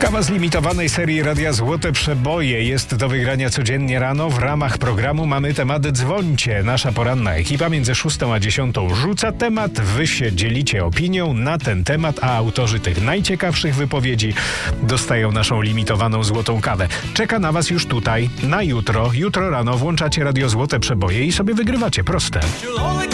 Kawa z limitowanej serii Radia Złote Przeboje jest do wygrania codziennie rano. W ramach programu mamy temat Dzwońcie. Nasza poranna ekipa między 6 a 10 rzuca temat. Wy się dzielicie opinią na ten temat, a autorzy tych najciekawszych wypowiedzi dostają naszą limitowaną złotą kawę. Czeka na was już tutaj, na jutro. Jutro rano włączacie Radio Złote Przeboje i sobie wygrywacie. Proste.